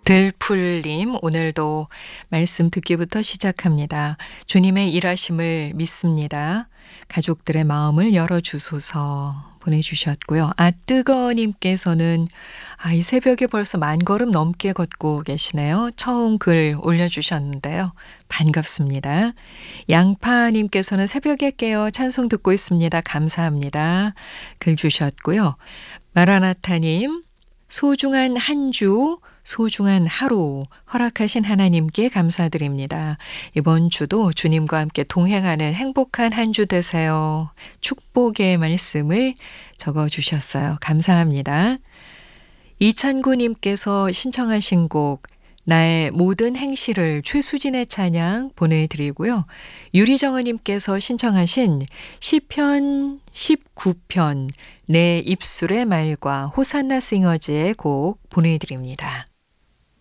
들풀님, 오늘도 말씀 듣기부터 시작합니다. 주님의 일하심을 믿습니다. 가족들의 마음을 열어주소서 보내주셨고요. 뜨거님께서는 이 새벽에 벌써 10,000걸음 넘게 걷고 계시네요. 처음 글 올려주셨는데요. 반갑습니다. 양파님께서는 새벽에 깨어 찬송 듣고 있습니다. 감사합니다. 글 주셨고요. 마라나타님, 소중한 한 주, 소중한 하루 허락하신 하나님께 감사드립니다. 이번 주도 주님과 함께 동행하는 행복한 한 주 되세요. 축복의 말씀을 적어주셨어요. 감사합니다. 이찬구님께서 신청하신 곡 나의 모든 행실을 최수진의 찬양 보내드리고요. 유리정어님께서 신청하신 시편 19편 내 입술의 말과 호산나 싱어즈의 곡 보내드립니다.